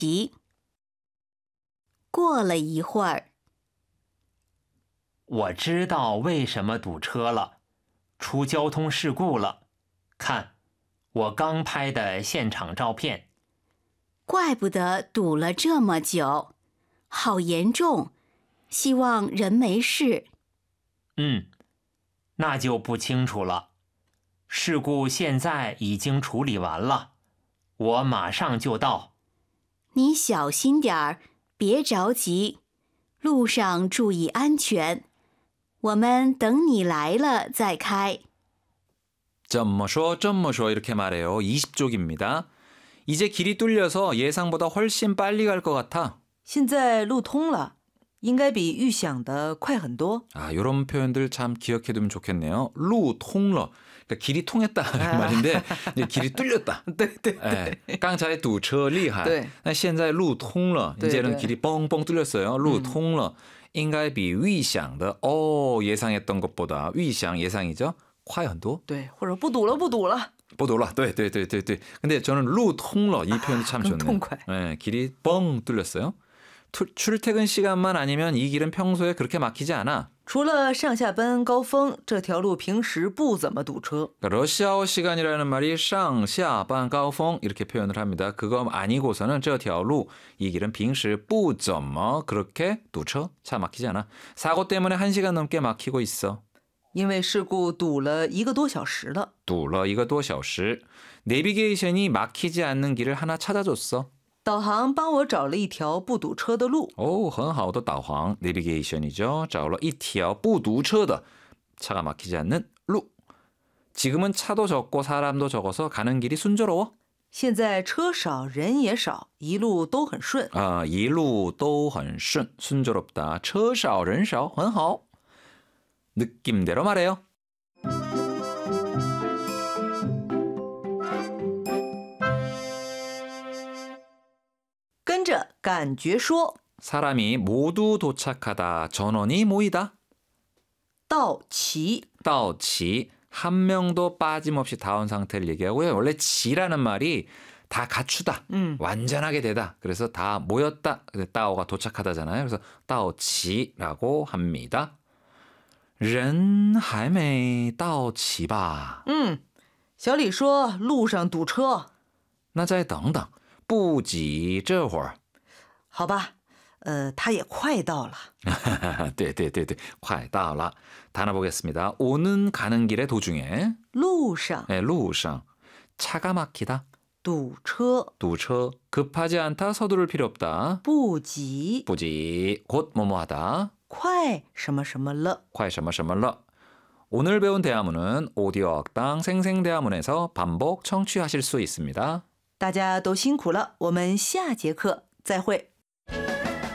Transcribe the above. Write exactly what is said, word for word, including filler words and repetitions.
急。过了一会儿， 我知道为什么堵车了，出交通事故了。看，我刚拍的现场照片。 怪不得堵了这么久，好严重，希望人没事。 嗯，那就不清楚了。事故现在已经处理完了，我马上就到。 你小心点儿，别着急，路上注意安全。我们等你来了再开。 这么说这么说이렇게 말해요. 이십 쪽입니다. 이제 길이 뚫려서 예상보다 훨씬 빨리 갈 것 같아. 现在路通了，应该比预想的快很多。 아, 이런 표현들 참 기억해두면 좋겠네요. 路通了, 그러니까 길이 통했다는 아. 말인데 이제 길이 뚫렸다. 对对对， 예, 刚才堵车厉害. 对. 那现在路通了, 이제는 길이 뻥뻥 뚫렸어요. 路通了, 应该比预想的, 어, 예상했던 것보다, 预想 예상이죠. 快很多. 对，或者不堵了，不堵了。 不堵了. 对对对对对. 근데 저는 路通了 이 표현이 참 좋네요. 更痛快. 예, 길이 뻥 뚫렸어요. 출퇴근 시간만 아니면 이 길은 평소에 그렇게 막히지 않아. 除了上下班高峰，这条路平时不怎么堵车。 그러니까 러시아어 시간이라는 말이 上下班高峰 이렇게 표현을 합니다. 그거 아니고서는 这条路 이 길은 平时不怎么 그렇게 堵车 차 막히지 않아. 사고 때문에 한 시간 넘게 막히고 있어. 因为事故堵了一个多小时了。 堵了一个多小时. 내비게이션이 막히지 않는 길을 하나 찾아줬어. 导航帮我找了一条不堵车的路。 오, 很好的导航 내비게이션이죠. 找了一条不堵车的 차가 막히지 않는 루. 지금은 차도 적고 사람도 적어서 가는 길이 순조로워. 现在车少人也少，一路都很顺。 아, 一路都很顺, 순조롭다. 车少人少, 很好. 느낌대로 말해요. 跟着感觉说。 사람이 모두 도착하다. 전원이 모이다. 到齐。 到齐. 한 명도 빠짐없이 다 온 상태를 얘기하고요. 원래 지라는 말이 다 갖추다. 음. 완전하게 되다. 그래서 다 모였다. 따오가 도착하다잖아요. 그래서 到齐라고 합니다. 人还没到齐吧? 嗯，小李说路上堵车。 那再等等，不急，这会儿。 好吧，呃，他也快到了。 对对对对，快到了. 단어 보겠습니다. 오는 가는 길의 도중에 路上 네, 路上 차가 막히다. 堵车。 堵车 급하지 않다. 서두를 필요 없다. 不急 부지 곧 뭐뭐하다. 快什么什么了。 快什么什么了. 오늘 배운 대화문은 오디오 학당 생생대화문에서 반복 청취하실 수 있습니다. 大家都辛苦了，我们下节课再会。